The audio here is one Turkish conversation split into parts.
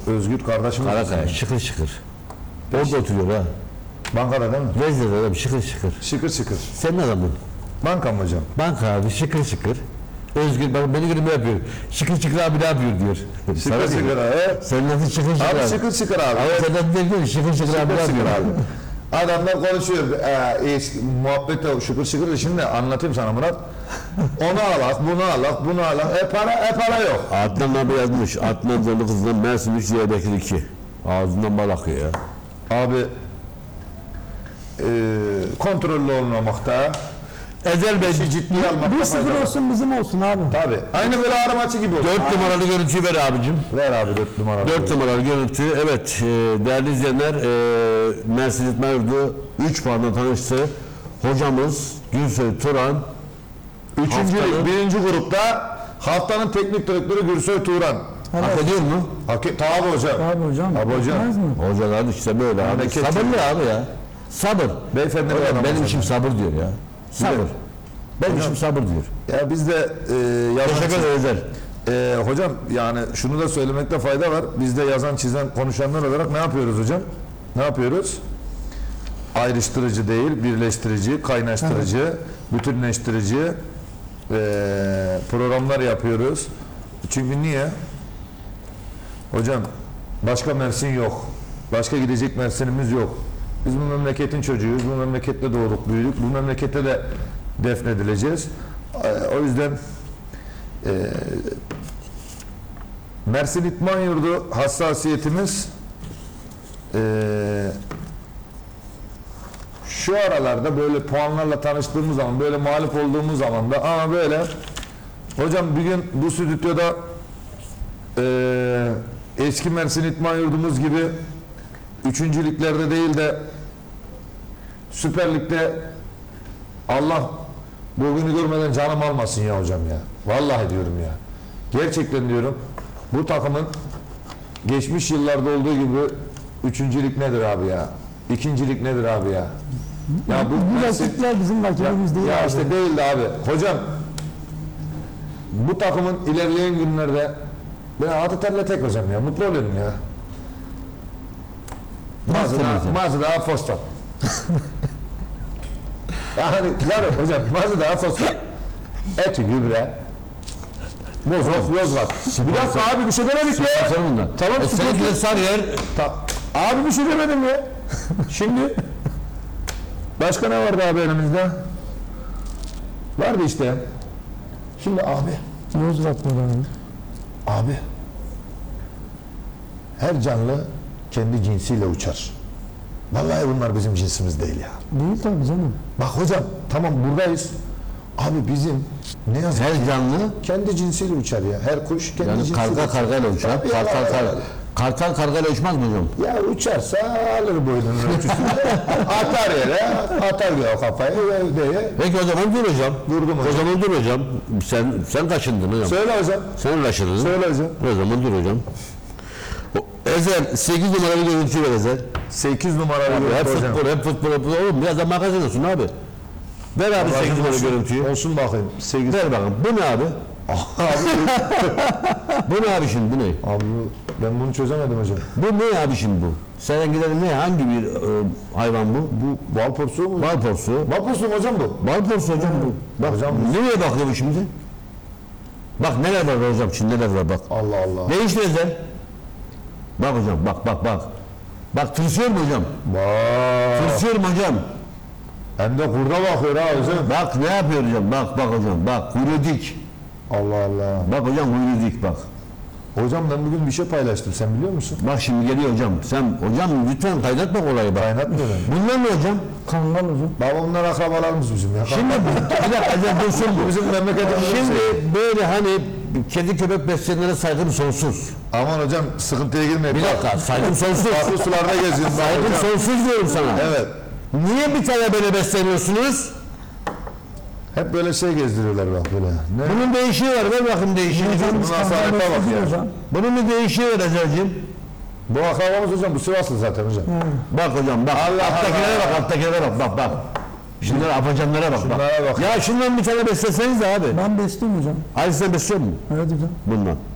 Özgür kardeşimiz. Karakaya şıkır şıkır. Orada oturuyor ha. Bankada değil mi? Vezne'de adam şıkır şıkır. Şıkır şıkır. Senin adamın. Banka mı hocam? Banka abi şıkır şıkır. Özgür bak beni görüp ne yapıyor? Şıkır şıkır abi ne yapıyor diyor. Şıkır şıkır abi. Senin adın şıkır şıkır abi. Abi şıkır şıkır abi. Ama senin adın diyor şıkır şıkır abi ne Şıkır yapıyor? şıkır abi. Adamlar konuşuyor. Muhabbette şıkır şıkır. Şimdi anlatayım sana Murat. Onu alak, bunu alak, bunu alak. Para yok. Adnan abi yazmış. Adnan Zorlu kızından Mersin 3 Diyarbakır 2. Ağzından bal akıyor ya. Abi kontrollü olmamakta. Ezel Bey Ciddiye almakta. 1-0 olsun bizim olsun abi. Tabii. Aynı böyle ağrı maçı gibi oldu. 4 numaralı görüntüyü ver abicim. Ver abi 4 numaralı. 4 numaralı görüntü. Evet değerli izleyenler Mersin İtman Yurdu 3 puanla tanıştı. Hocamız Gülsoy Turan. Üçüncü, birinci grupta haftanın teknik direktörü Gürsoy Turan. Hak ediyor mu? Tabi hocam. Abi hocam. Abi hocam. Etmez mi? Hocalar işte böyle abi. Memleket Sabırlı abi ya. Sabır. Beyefendi Evet, adam benim hocam. işim sabır diyor ya. Sabır. Biliyorum. Benim işim sabır diyor. Ya biz de Teşekkür ederiz. hocam yani şunu da söylemekte fayda var. Biz de yazan çizen konuşanlar olarak ne yapıyoruz hocam? Ne yapıyoruz? Ayrıştırıcı değil, birleştirici, kaynaştırıcı, bütünleştirici programlar yapıyoruz. Çünkü niye? Hocam başka Mersin yok. Başka gidecek Mersin'imiz yok. Biz bu memleketin çocuğuyuz. Bu memlekette doğduk, büyüdük. Bu memlekette de defnedileceğiz. O yüzden Mersin İtman Yurdu hassasiyetimiz şu aralarda böyle puanlarla tanıştığımız zaman, böyle mağlup olduğumuz zaman da ama böyle hocam bir gün bu stüdyoda eski Mersin İtman Yurdumuz gibi üçüncülüklerde değil de Süper Lig'de Allah bugünü görmeden canım almasın ya hocam ya. Vallahi diyorum ya. Gerçekten diyorum. Bu takımın geçmiş yıllarda olduğu gibi üçüncülük nedir abi ya? İkincilik nedir abi ya? Ya Bu rakipler bizim rakibimiz değil ya abi. işte değildi abi. Hocam bu takımın ilerleyen günlerde ben adı terletek hocam ya. Mutlu oluyorum ya. Mazda fosfat. Yani hocam Mazda fosfat. Eti gübre. Bozok Yozgat. Bir dakika abi bir şey demedik ya. Tamam Seninkiler Sarıyer. Abi bir şey demedim ya. Şimdi başka ne vardı abi elimizde? Vardı işte. Şimdi abi. Yozgat var abi. Abi. Her canlı kendi cinsiyle uçar. Vallahi bunlar bizim cinsimiz değil ya. Değil tabii canım. Bak hocam tamam buradayız. Abi bizim ne yazık Her canlı kendi cinsiyle uçar ya. Her kuş kendi yani cinsiyle karga uçar. kargayla uçar. Tabii ya, Kartal kargayla uçmaz mı hocam? Ya uçarsa alır boynunu ölçüsünde. Atar yere, atar ya o kafayı diye. Peki o zaman dur hocam. Durdum O hocam. zaman dur hocam. Sen kaçındın hocam. Söyle hocam. Sen kaçındın. Söyle hocam. O zaman dur hocam. Ezel 8 numaralı görüntü ver Ezel. 8 numaralı Hep hocam. futbol oğlum biraz da magazin olsun abi. Ver abi 8 numaralı görüntüyü. Olsun bakayım. 8. Ver bakalım. Bu ne abi? Bu ne abi şimdi bu ne? Abi ben bunu çözemedim hocam. Bu ne abi şimdi bu? Serengilerin ne? Hangi bir hayvan bu? Bu bal porsuğu mu? Bal porsuğu. Bal porsuğu mu hocam bu? Bal porsuğu hocam bu. Bak Hocam nereye bakıyor bu şimdi? Bak neler var hocam şimdi neler var bak. Allah Allah. Değişti Ezel. Bak hocam bak. Bak tırsıyor mu hocam? Bak. Tırsıyorum hocam. Hem de kurda bakıyor ha hocam. Bak ne yapıyor hocam? Bak hocam bak kuyruğu dik. Allah Allah. Bak hocam kuyruğu dik bak. Hocam ben bugün bir şey paylaştım sen biliyor musun? Bak şimdi geliyor hocam. Sen hocam lütfen kaynatma olayı bak. Kaynatmıyor ben. Bunlar ne hocam? Kangal hocam. Baba onlar akrabalarımız bizim ya. Şimdi bir dakika Ezel dursun bu. bizim memleketimiz. Şimdi böyle hani kedi köpek besleyenlere saygım sonsuz. Aman hocam sıkıntıya girmeyin. Bir dakika saygım sonsuz. Farklı sularda geziyorum. Saygım sonsuz diyorum sana. Evet. Niye bir tane böyle besleniyorsunuz? Hep böyle şey gezdiriyorlar bak böyle. Ne? Bunun değişiği var. Ver bakayım değişiğini. Bunun hasarete bak ya. Hocam. Bunun bir değişiği var Ezel'cim. Bu akrabamız hocam bu Sivaslı zaten hocam. Bak hocam bak. Allah Alttakilere Allah. bak. Alttakilere bak. Şunlara afacanlara bak. Şunlara bak. Ya şundan bir tane besleseniz de abi. Ben besliyim hocam. Hadi sen besliyor musun? Evet hocam. Bundan.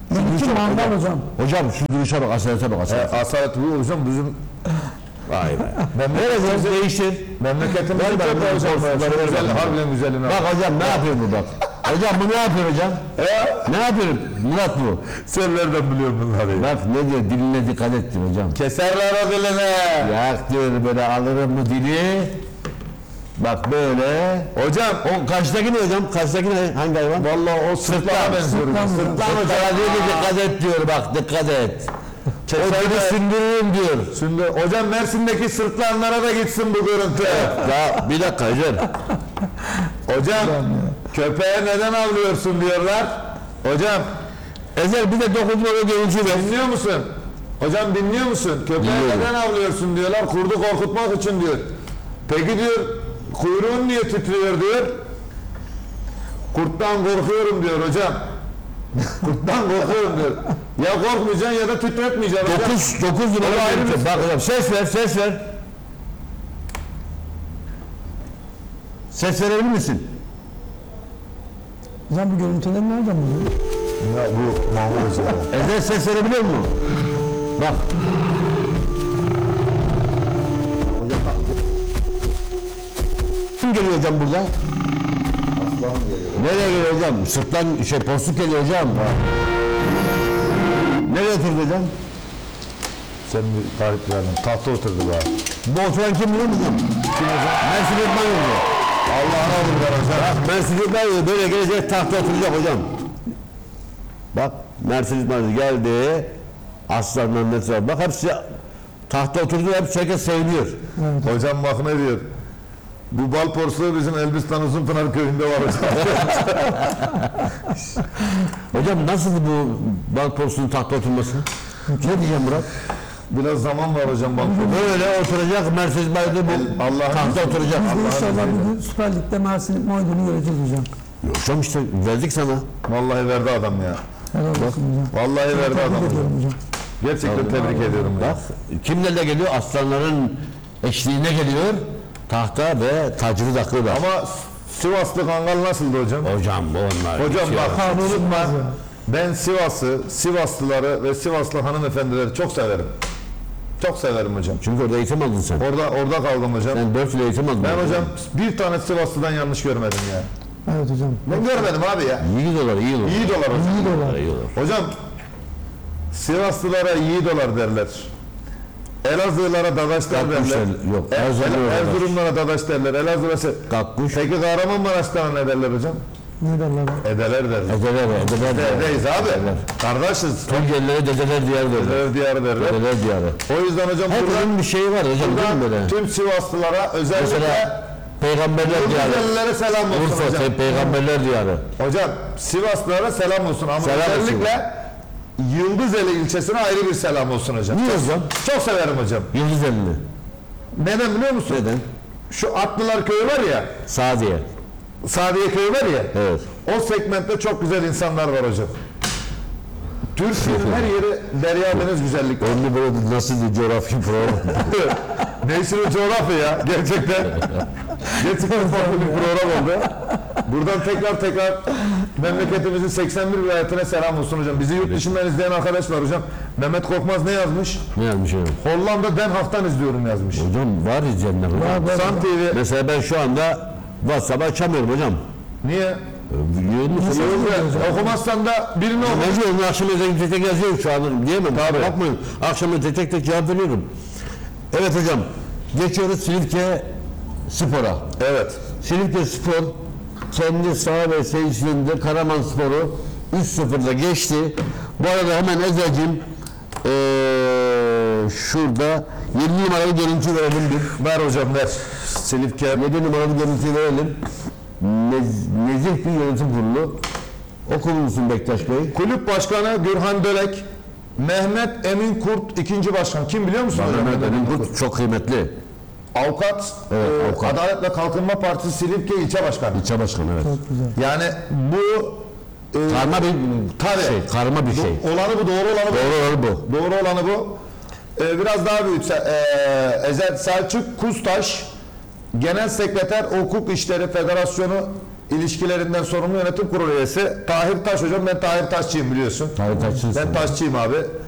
Benimki mangal hocam. Hocam şu duruşa bak, asalete bak, asalete. Asalet bu hocam bizim Vay be. Nerede değiştir? memleketimizin Ver çok bana hocam. bu Güzel, güzel, harbiden güzelini. Bak hocam ne yapıyor bu bak. Hocam bu ne yapıyor hocam? Ne yapıyor Murat bu? Sen nereden biliyorsun bunları? Bak ne diyor, diline dikkat et diyor hocam. Keserler o diline. Yak diyor böyle, alırım bu dili. Bak böyle. Hocam O karşıdaki ne hocam? Karşıdaki ne? Hangi hayvan? vallahi o sırtlağa benziyor. Sırtlan. Sırtlan hocam. Sırtlara diyor ki dikkat et diyor, bak dikkat et. O dili sündürürüm diyor. Şimdi hocam Mersin'deki sırtlanlara da gitsin bu görüntü. Ya bir dakika hocam. Hocam köpeğe neden avlıyorsun diyorlar. Hocam Ezel bir de dokunmalı görüntü ver. dinliyor musun? Hocam dinliyor musun? Köpeğe Dinliyorum. neden avlıyorsun diyorlar. Kurdu korkutmak için diyor. Peki diyor kuyruğun niye titriyor diyor. Kurttan korkuyorum diyor hocam. Kurttan korkuyorum diyor. Ya korkmayacaksın ya da titretmeyeceksin hocam. 9 numara O ayrı görüntü. bir- Bak hocam ses ver, ses ver. Ses verebilir misin? Hocam bu görüntüleri nereden buluyor? Ya bu Mahmut Hoca ya. Ezel ses verebiliyor mu? Bak. Kim geliyor hocam burada? Nereye geliyor hocam? Sırtlan porsuk geliyor hocam. Nereye oturdu hocam? Sen bir tarif verdin. Tahta oturdu bari. Bu oturan kim biliyor musun? Kim hocam? Mersin İdman Yurdu. Allah'ına olur ver hocam. Bak Mersin İdman Yurdu böyle gelecek, tahta oturacak hocam. Bak Mersin İdman Yurdu geldi. Aslanların etrafı. Bak hepsi tahta oturdu, hepsi herkes seviniyor. Hocam bak ne diyor. Bu bal porsuğu bizim Elbistan Uzunpınar köyünde var hocam. Hocam nasıl bu bal porsunun tahta oturması? Ne diyeceğim Murat? Biraz zaman var hocam bal porsuğu. Böyle oturacak Mercedes Bayır'da bu Allah'ın tahta oturacak. Biz de inşallah bugün Süper Lig'de Mersin Moydun'u göreceğiz hocam. Hocam işte verdik sana. Vallahi verdi adam ya. Helal olsun hocam. Vallahi verdi adam Tebrik hocam. ediyorum hocam. Gerçekten tebrik ediyorum ya. Bak kimlerle geliyor? Aslanların eşliğine geliyor. Tahta ve tacını takıyor da. Ama Sivaslı Kangal nasıldı hocam? Hocam onlar. Hocam geçiyor. bak unutma. ya. Ben Sivas'ı, Sivaslıları ve Sivaslı hanımefendileri çok severim. Çok severim hocam. Çünkü orada eğitim aldın sen. Orada kaldım hocam. Sen 4 yıl eğitim aldın. Ben hocam bir tane Sivaslı'dan yanlış görmedim ya. Evet hocam. Ben görmedim abi ya. İyi dolar, iyi dolar. İyi dolar hocam. İyi dolar. İyi dolar. Hocam Sivaslılara iyi dolar derler. Elazığlara dadaşlar Kalkmışlar, derler. yok, Erzurumlulara dadaş. Erzurumlara dadaş derler. Elazığ'a Kalkmış. Peki Kahramanmaraş'tan ne derler hocam? Ne derler? Edeler derler. Edeler diyor. Dedeyiz abi. Edeler. Kardeşiz. Tuncelilere dedeler diyarı derler. Edeler diyarı derler. Dedeler diyarı. O yüzden hocam buradan, Herkesin bir şeyi var hocam değil mi böyle? buradan tüm Sivaslılara özellikle Mesela Peygamberler diyarı. Yıldızellilere selam olsun Urfa, hocam. Peygamberler diyarı. Hocam Sivaslılara selam olsun ama Selam olsun. özellikle Yıldızeli ilçesine ayrı bir selam olsun hocam. Niye Çok- hocam? Çok severim hocam. Yıldız elini. Neden biliyor musun? Neden? Şu Atlılar köyü var ya, Sadiye. Sadiye köyü var ya, Evet. o segmentte çok güzel insanlar var hocam. Türkiye'nin her yeri derya deniz güzellik. Önlü böyle nasıl bir coğrafi program. Neyse o coğrafya ya gerçekten. Gerçekten farklı bir program oldu. Buradan tekrar memleketimizin 81 vilayetine selam olsun hocam. Bizi yurt dışından izleyen arkadaş var hocam. Mehmet Korkmaz ne yazmış? Ne yazmış hocam? Hollanda Den Haag'tan izliyorum yazmış. Hocam var izleyenler hocam. San TV. Mesela ben şu anda WhatsApp'ı açamıyorum hocam. Niye? Biliyor musun? Okumazsan da birini oku. Mecbur onu akşam tek tek yazıyorum şu an diyemem. Tabii. Bakmayın. Akşam tek tek cevap veriyorum. Evet hocam. Geçiyoruz Silifke Spor'a. Evet. Silifke Spor kendi saha ve seyircilerinde Karaman Spor'u 3-0'da geçti. Bu arada hemen Ezel'cim şurada 7 numaralı görüntü verelim bir. Ver hocam ver. Silifke. 7 numaralı görüntü verelim. Nezih bir yönetim kurulu. Okur musun Bektaş Bey? Kulüp Başkanı Gürhan Dölek. Mehmet Emin Kurt ikinci başkan. Kim biliyor musun hocam? Mehmet Emin Kurt çok kıymetli. Avukat, Evet, avukat. Adalet ve Kalkınma Partisi Silifke İlçe Başkanı. İlçe başkanı evet. Çok güzel. Yani bu Karma bir tabii. şey, karma bir şey. olanı bu, doğru olanı bu. Doğru bu. Doğru olanı bu. Biraz daha büyütse Ezel Selçuk Kustaş, Genel Sekreter Hukuk İşleri Federasyonu ilişkilerinden sorumlu yönetim kurulu üyesi Tahir Taş hocam. Ben Tahir Taşçıyım biliyorsun. Tahir Taşçısın. Ben Taşçıyım abi.